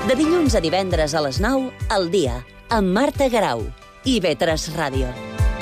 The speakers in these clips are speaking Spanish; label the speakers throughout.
Speaker 1: De dilluns a divendres a les 9, al dia, amb Marta Garau, IB3 Ràdio.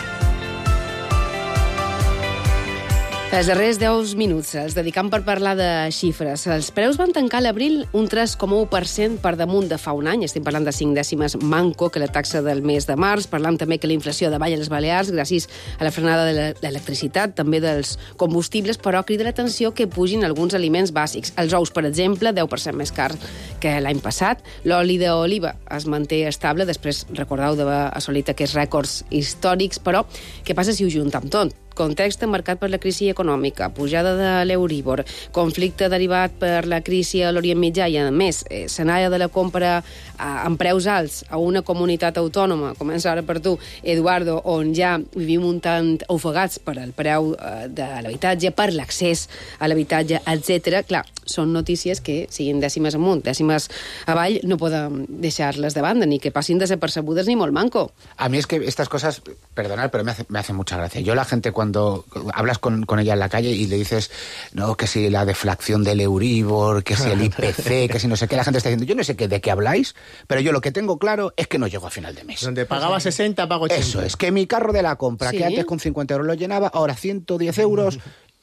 Speaker 2: Els darrers 10 minuts els dedicam per parlar de xifres. Els preus van tancar a l'abril un 3,1% per damunt de fa un any. Estem parlant de 5 dècimes manco que la taxa del mes de març. Parlam també que la inflació davalla a les Balears gràcies a la frenada de l'electricitat, també dels combustibles, però crida l'atenció que pugin alguns aliments bàsics. Els ous, per exemple, 10% més cars que l'any passat. L'oli d'oliva es manté estable, després, recordeu, d'haver assolit aquests rècords històrics, però què passa si ho juntam tot? Context marcat per la crisi econòmica, pujada de l'Euríbor, conflicte derivat per la crisi a l'Orient Mitjà i, a més, escenari de la compra amb preus alts a una comunitat autònoma, comença ara per tu, Eduardo, on ja vivim un tant ofegats per el preu de l'habitatge, per l'accés a l'habitatge, etc. Clar, són notícies que, siguin dècimes amunt, dècimes avall, no podem deixar-les de banda, ni que passin desapercebudes ni molt manco.
Speaker 3: A mí es que estas cosas, perdonad, pero me hace mucha gracia. Yo la gente cuando hablas con ella en la calle y le dices, no, que si la deflación del Euribor, que si el IPC, que si no sé qué, la gente está diciendo, yo no sé de qué habláis, pero yo lo que tengo claro es que no llego a final de mes.
Speaker 4: Donde pagaba 60, pago 80.
Speaker 3: Eso es, que mi carro de la compra,
Speaker 2: ¿Sí?
Speaker 3: que antes con 50 euros lo llenaba, ahora 110 euros...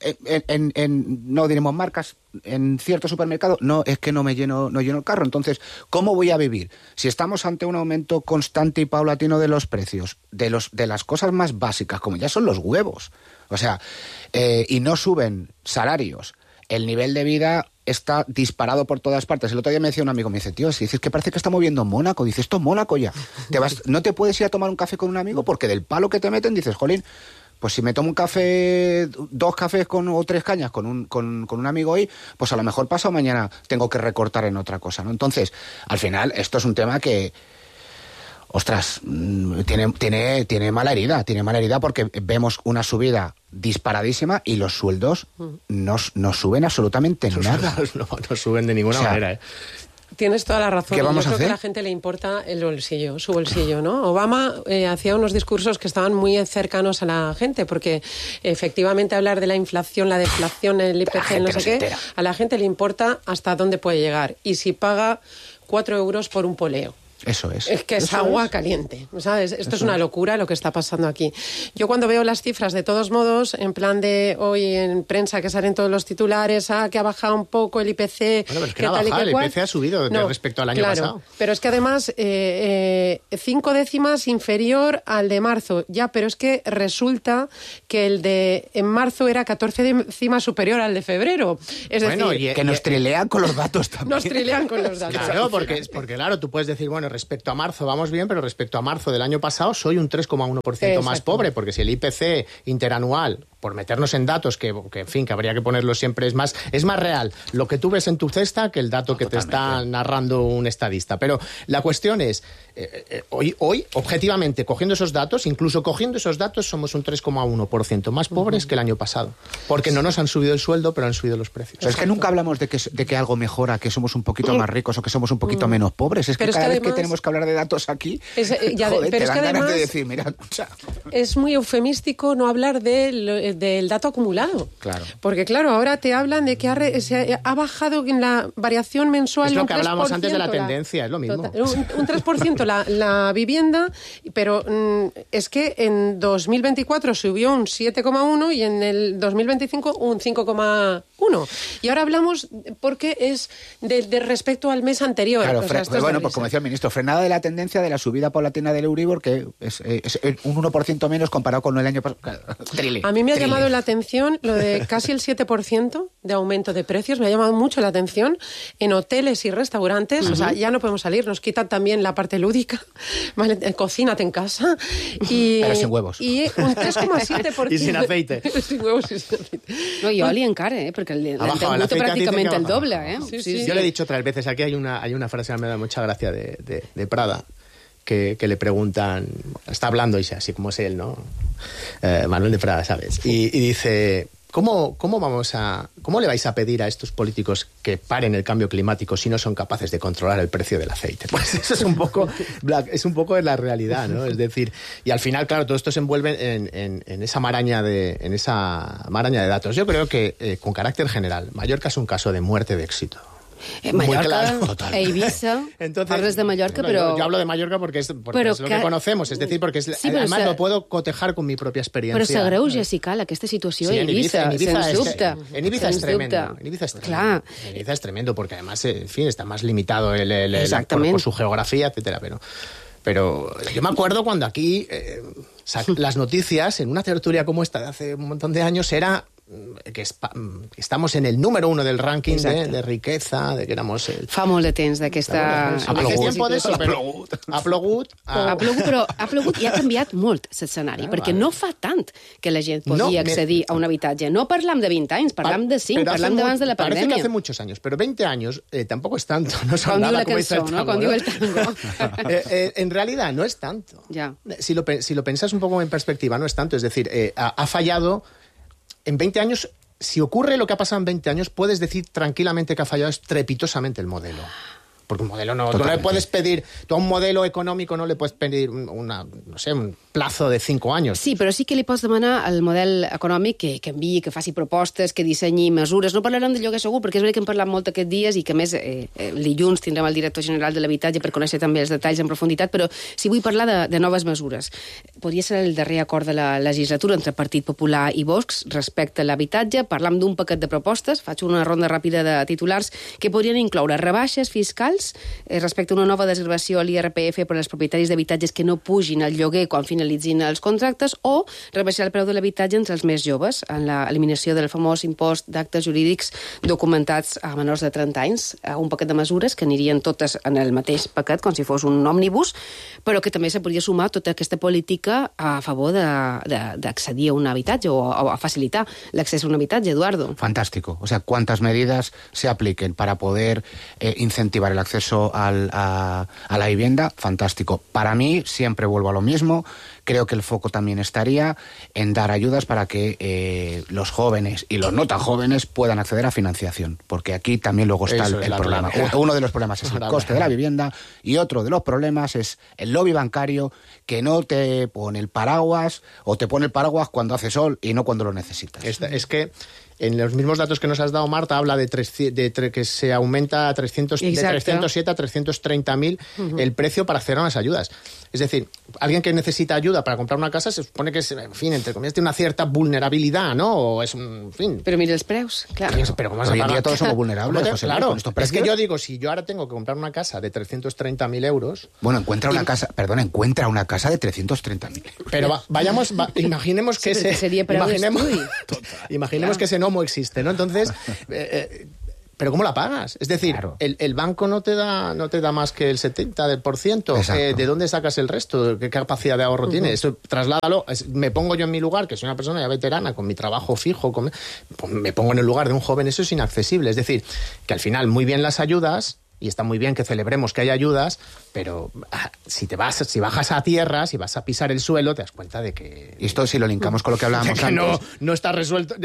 Speaker 3: no diremos marcas, en cierto supermercado, no, es que no lleno el carro. Entonces, ¿cómo voy a vivir? Si estamos ante un aumento constante y paulatino de los precios, de las cosas más básicas, como ya son los huevos, o sea, y no suben salarios, el nivel de vida está disparado por todas partes. El otro día me decía un amigo, me dice, tío, si dices que parece que estamos viendo Mónaco, dice, esto es Mónaco ya. No te puedes ir a tomar un café con un amigo porque del palo que te meten dices, jolín, pues si me tomo un café, 2 cafés o 3 cañas con un amigo hoy, pues a lo mejor pasado mañana tengo que recortar en otra cosa, ¿no? Entonces, al final, esto es un tema que, ostras, tiene mala herida porque vemos una subida disparadísima y los sueldos no suben absolutamente nada.
Speaker 4: No suben de ninguna manera,
Speaker 5: Tienes toda la razón.
Speaker 3: ¿Qué vamos
Speaker 5: Yo creo
Speaker 3: a hacer?
Speaker 5: que a la gente le importa su bolsillo, ¿no? Obama hacía unos discursos que estaban muy cercanos a la gente, porque efectivamente hablar de la inflación, la deflación, el IPC, no sé qué, a la gente le importa hasta dónde puede llegar. Y si paga 4 euros por un poleo.
Speaker 3: Eso es.
Speaker 5: Es que es agua caliente, ¿sabes? Esto es una locura lo que está pasando aquí. Yo cuando veo las cifras, de todos modos, en plan de hoy en prensa que salen todos los titulares, que ha bajado un poco el IPC...
Speaker 4: Bueno, pero es que no ha bajado, el IPC ha subido respecto al año pasado.
Speaker 5: Pero es que además 5 décimas inferior al de marzo. Ya, pero es que resulta que el de en marzo era 14 décimas superior al de febrero. Es decir...
Speaker 3: Que nos trilean con los datos también.
Speaker 5: Nos trilean con los datos.
Speaker 4: Claro, porque claro, tú puedes decir, bueno, respecto a marzo vamos bien, pero respecto a marzo del año pasado soy un 3,1% más pobre, porque si el IPC interanual, por meternos en datos que en fin, que habría que ponerlo siempre, es más real lo que tú ves en tu cesta que el dato que totalmente te está narrando un estadista. Pero la cuestión es, hoy, objetivamente, cogiendo esos datos, incluso cogiendo esos datos, somos un 3,1% más pobres que el año pasado. Porque no nos han subido el sueldo, pero han subido los precios.
Speaker 3: Pero es que nunca hablamos de que algo mejora, que somos un poquito más ricos o que somos un poquito menos pobres. Es que cada vez que tenemos que hablar de datos aquí, te dan ganas de decir, mira, escucha.
Speaker 5: Es muy eufemístico no hablar del dato acumulado.
Speaker 3: Claro.
Speaker 5: Porque, claro, ahora te hablan de que se ha bajado en la variación mensual.
Speaker 4: Es lo que hablábamos antes de la tendencia, es lo mismo.
Speaker 5: Un 3% la vivienda, pero es que en 2024 subió un 7,1 y en el 2025 un 5,1. Y ahora hablamos porque es de respecto al mes anterior.
Speaker 3: Claro,
Speaker 5: bueno,
Speaker 3: pues como decía el ministro, frenada de la tendencia de la subida paulatina del Euribor, que es un 1% menos comparado con el año pasado.
Speaker 5: A mí me ha llamado la atención lo de casi el 7% de aumento de precios. Me ha llamado mucho la atención en hoteles y restaurantes. O sea, ya no podemos salir. Nos quitan también la parte lúdica. ¿Vale? Cocínate en casa.
Speaker 3: Pero sin huevos.
Speaker 5: Y un 3,7%.
Speaker 4: Y sin aceite.
Speaker 5: Sin huevos y sin aceite.
Speaker 2: No, i oli encara, perquè el tributo pràcticament el doble,
Speaker 5: Sí.
Speaker 4: Yo le he dicho otras veces, aquí hay una frase que me da mucha gracia de Prada, que le preguntan, está hablando y así como es él, ¿no? Manuel de Prada, ¿sabes? Y dice, ¿cómo le vais a pedir a estos políticos que paren el cambio climático si no son capaces de controlar el precio del aceite? Pues eso es un poco la realidad, ¿no? Es decir, y al final, claro, todo esto se envuelve en esa maraña de datos. Yo creo que, con carácter general, Mallorca es un caso de muerte de éxito.
Speaker 2: Mallorca,
Speaker 4: muy claro. Total.
Speaker 2: Eivissa.
Speaker 4: Entonces,
Speaker 2: hablas de Mallorca, pero...
Speaker 4: Yo hablo de Mallorca porque es lo que conocemos, es decir, porque además lo puedo cotejar con mi propia experiencia.
Speaker 2: Però s'agreuja, si cal, aquesta situació a Eivissa, sens dubte.
Speaker 4: En Ibiza es tremendo. En Ibiza es tremendo. Claro. En Ibiza es tremendo porque además, en fin, está más limitado por su geografía, etcétera, pero yo me acuerdo cuando aquí las noticias, en una tertulia como esta de hace un montón de años, era que estamos en el número 1 del ranking de riqueza, de que éramos...
Speaker 2: Fa molt de temps d'aquesta...
Speaker 4: Ha plogut,
Speaker 2: però ha plogut i ha canviat molt l'escenari, perquè no fa tant que la gent podia accedir a un habitatge. No parlam de 20 anys, parlam de 5, parlam d'abans de la pandèmia.
Speaker 4: Parece que hace muchos años, pero 20 años tampoco es tanto. No son
Speaker 2: com
Speaker 4: nada,
Speaker 2: diu la cançó, ¿no? Com diu el tango.
Speaker 4: En realidad no es tanto.
Speaker 2: Ya.
Speaker 4: Si lo pensás un poco en perspectiva, no es tanto. Es decir, ha fallado... En 20 años, si ocurre lo que ha pasado en 20 años, puedes decir tranquilamente que ha fallado estrepitosamente el modelo. Porque un modelo no le puedes pedir, tú a un modelo econòmic no le puedes pedir un plazo de 5 anys.
Speaker 2: Sí, però sí que li pots demanar al model econòmic que canviï, que faci propostes, que dissenyi mesures. No parlarem de lloguer segur, perquè és veritat que hem parlat molt aquests dies i que, a més, dilluns tindrem el director general de l'habitatge per conèixer també els detalls en profunditat, però si vull parlar de noves mesures. Podria ser el darrer acord de la legislatura entre Partit Popular i Vox respecte a l'habitatge. Parlam d'un paquet de propostes, faig una ronda ràpida de titulars, que podrien incloure rebaixes fiscals respecte a una nova desgravació a l'IRPF per als propietaris d'habitatges que no pugin el lloguer quan finalitzin els contractes, o rebaixar el preu de l'habitatge entre els més joves en l'eliminació del famós impost d'actes jurídics documentats a menors de 30 anys. Un paquet de mesures que anirien totes en el mateix paquet, com si fos un òmnibus, però que també se podria sumar tota aquesta política a favor d'accedir a un habitatge o a facilitar l'accés a un habitatge, Eduardo.
Speaker 3: Fantástico. O sea, cuántas medidas se apliquen para poder incentivar el acceso a la vivienda, fantástico. Para mí, siempre vuelvo a lo mismo, creo que el foco también estaría en dar ayudas para que los jóvenes y los no tan jóvenes puedan acceder a financiación, porque aquí también luego está el problema. Uno de los problemas es el coste de la vivienda y otro de los problemas es el lobby bancario que no te pone el paraguas o te pone el paraguas cuando hace sol y no cuando lo necesitas.
Speaker 4: Es que en los mismos datos que nos has dado, Marta, habla de que se aumenta de 307 a 330.000 el precio para acceder a unas ayudas. Es decir, alguien que necesita ayuda para comprar una casa se supone que, en fin, entre comillas, tiene una cierta vulnerabilidad, ¿no? O es un, en fin...
Speaker 2: Pero mira els preus, claro.
Speaker 4: Pero ¿cómo
Speaker 3: hoy en día todos somos vulnerables, José,
Speaker 4: claro,
Speaker 3: con estos precios.
Speaker 4: Es que yo digo, si yo ahora tengo que comprar una casa de 330.000 euros...
Speaker 3: Bueno, encuentra una casa de 330.000 euros.
Speaker 4: Pero imaginemos que imaginemos que ese gnomo existe, ¿no? Entonces, ¿pero cómo la pagas? Es decir, claro, el banco no te da más que el 70%. ¿De dónde sacas el resto? ¿Qué capacidad de ahorro tiene? Eso, trasládalo. Me pongo yo en mi lugar, que soy una persona ya veterana, con mi trabajo fijo, pues me pongo en el lugar de un joven. Eso es inaccesible. Es decir, que al final, muy bien las ayudas... Y está muy bien que celebremos que hay ayudas, pero si bajas a tierra, si vas a pisar el suelo, te das cuenta de que...
Speaker 3: Y esto si lo linkamos con lo que hablábamos
Speaker 4: que
Speaker 3: antes.
Speaker 4: No está resuelto.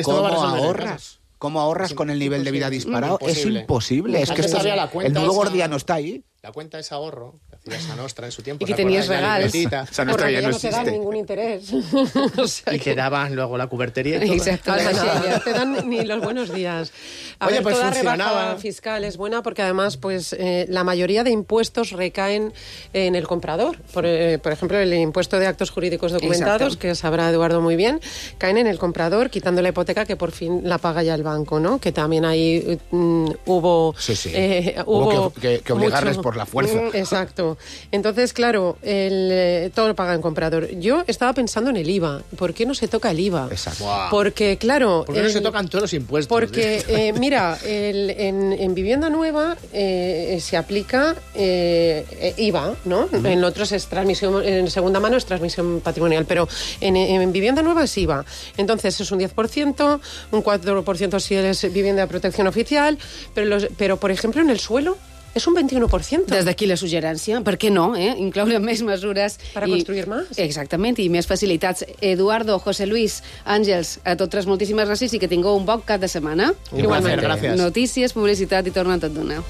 Speaker 3: ¿Cómo ahorras con el nivel de vida disparado? Es imposible. Es que el nudo gordiano está ahí.
Speaker 4: La cuenta es ahorro, que hacía Sa Nostra en su tiempo.
Speaker 2: Y que tenías regals.
Speaker 3: Sa Nostra ya no
Speaker 5: te dan ningún interés.
Speaker 4: Y te daban luego la cubertería y todo.
Speaker 2: Exacto.
Speaker 5: No te dan ni los buenos días.
Speaker 4: Oye, pues
Speaker 5: toda
Speaker 4: funcionaba.
Speaker 5: Rebaja fiscal es buena porque además pues la mayoría de impuestos recaen en el comprador. Por ejemplo, el impuesto de actos jurídicos documentados, que sabrá Eduardo muy bien, caen en el comprador, quitando la hipoteca que por fin la paga ya el banco, ¿no? Que también ahí hubo...
Speaker 3: Hubo que obligarles por la fuerza.
Speaker 5: Exacto. Entonces, claro, todo lo paga el comprador. Yo estaba pensando en el IVA. ¿Por qué no se toca el IVA?
Speaker 3: Exacto.
Speaker 4: Wow.
Speaker 5: Porque, claro...
Speaker 4: ¿Por qué no se tocan todos los impuestos?
Speaker 5: Porque, mira, en vivienda nueva se aplica IVA, ¿no? En otros es transmisión, en segunda mano es transmisión patrimonial, pero en vivienda nueva es IVA. Entonces es un 10%, un 4% si eres vivienda de protección oficial, pero por ejemplo, en el suelo és un 21%.
Speaker 2: Des d'aquí la suggerència, per què no, incloure més mesures...
Speaker 5: Per construir més.
Speaker 2: Exactament, i més facilitats. Eduardo, José Luis, Àngels, a tots tres moltíssimes gràcies i que tingueu un bon cap de setmana.
Speaker 4: Igualment, gràcies.
Speaker 2: Notícies, publicitat i torna tot d'una.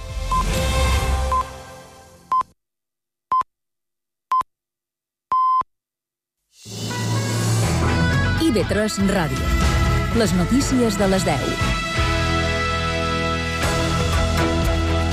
Speaker 6: IB3 Ràdio. Les notícies de les 10.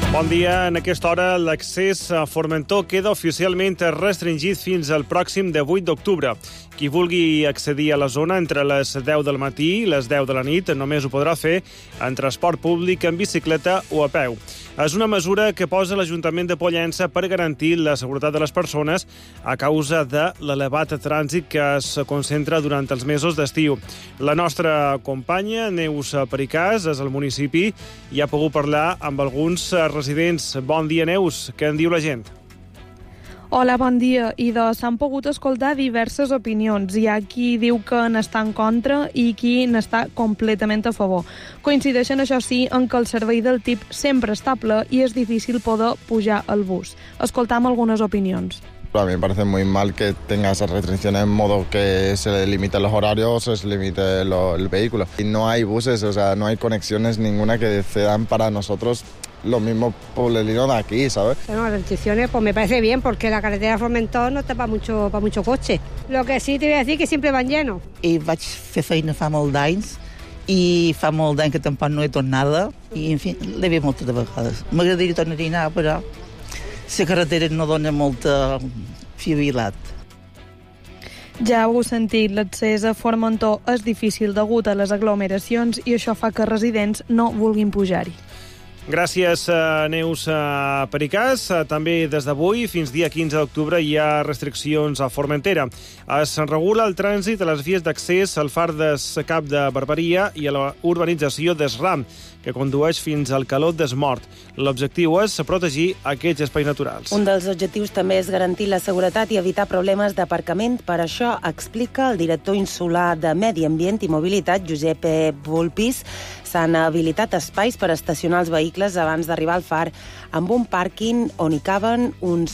Speaker 7: Bon dia. En aquesta hora l'accés a Formentor queda oficialment restringit fins al pròxim 18 d'octubre. Qui vulgui accedir a la zona entre les 10 del matí i les 10 de la nit només ho podrà fer en transport públic, en bicicleta o a peu. És una mesura que posa l'Ajuntament de Pollença per garantir la seguretat de les persones a causa de l'elevat trànsit que es concentra durant els mesos d'estiu. La nostra companya, Neus Pericàs, és al municipi i ha pogut parlar amb alguns residents. Bon dia, Neus. Què en diu la gent?
Speaker 8: Hola, bon dia. I s'han pogut escoltar diverses opinions. Hi ha qui diu que n'està en contra i qui n'està completament a favor. Coincideixen, això sí, en que el servei del TIP sempre està ple i és difícil poder pujar al bus. Escoltam algunes opinions.
Speaker 9: A mí me parece muy mal que tenga esas restricciones en modo que se le limiten los horarios o se limite el vehículo. Y no hay buses, o sea, no hay conexiones ninguna que se dan para nosotros los mismos pueblerinos de aquí, ¿sabes?
Speaker 10: Bueno, las restricciones pues me parece bien porque la carretera de Formentor no está para mucho coche. Lo que sí te voy a decir que siempre van llenos.
Speaker 11: I vaig fer feina fa molt d'anys i fa molt d'any que tampoc no he tornada i, en fi, l'he vist moltes vegades. M'agradaria tornar a anar, però la carretera no dona molta fiabilitat.
Speaker 8: Ja heu sentit, l'accés a Formentor és difícil degut a les aglomeracions i això fa que residents no vulguin pujar-hi.
Speaker 7: Gràcies, Neus Pericàs. També des d'avui fins dia 15 d'octubre hi ha restriccions a Formentera. Es regula el trànsit a les vies d'accés al far d'Escap de Barberia i a la urbanització d'Esram, que condueix fins al Calot d'Esmort. L'objectiu és protegir aquests espais naturals.
Speaker 12: Un dels objectius també és garantir la seguretat i evitar problemes d'aparcament. Per això, explica el director insular de Medi Ambient i Mobilitat, Josep Volpís, s'han habilitat espais per estacionar els vehicles abans d'arribar al far, amb un pàrquing on hi caben uns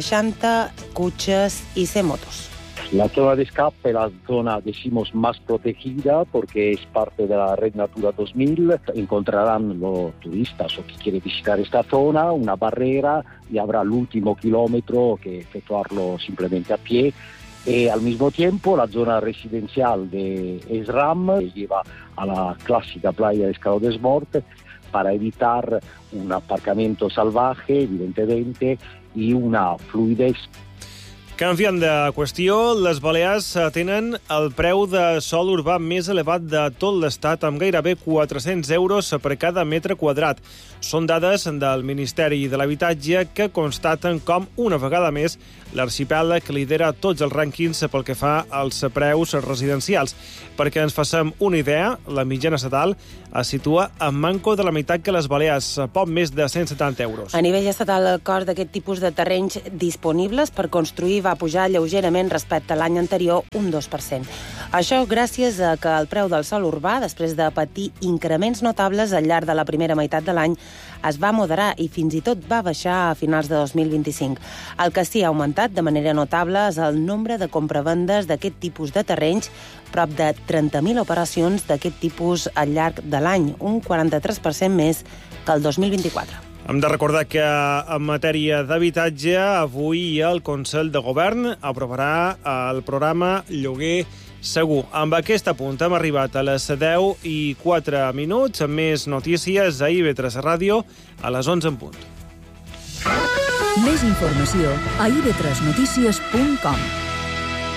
Speaker 12: 60 cotxes i 100 motos.
Speaker 13: La zona de escape es la zona, decimos, más protegida porque es parte de la Red Natura 2000. Encontrarán los turistas o quien quiere visitar esta zona una barrera y habrá el último kilómetro que efectuarlo simplemente a pie. Al mismo tiempo, la zona residencial de Esram lleva a la clásica playa de Escaló d'Esmort para evitar un aparcamiento salvaje, evidentemente, y una fluidez.
Speaker 7: Canviant de qüestió, les Balears tenen el preu de sòl urbà més elevat de tot l'Estat, amb gairebé 400 euros per cada metre quadrat. Són dades del Ministeri de l'Habitatge que constaten com, una vegada més, l'arxipèlag lidera tots els rànquings pel que fa als preus residencials. Perquè ens facem una idea, la mitjana estatal es situa en manco de la meitat que les Balears, poc més de 170 euros.
Speaker 12: A nivell estatal, el cost d'aquest tipus de terrenys disponibles per construir va pujar lleugerament respecte a l'any anterior, un 2%. Això gràcies a que el preu del sòl urbà, després de patir increments notables al llarg de la primera meitat de l'any, es va moderar i fins i tot va baixar a finals de 2025. El que sí ha augmentat de manera notable és el nombre de compravendes d'aquest tipus de terrenys, prop de 30.000 operacions d'aquest tipus al llarg de l'any, un 43% més que el 2024.
Speaker 7: Hem de recordar que en matèria d'habitatge avui el Consell de Govern aprovarà el programa Lloguer Segur. Amb aquest apunt hem arribat a les 10:04. Amb més notícies a IB3 Ràdio a les 11 en punt.
Speaker 6: Més informació a ib3notícies.com.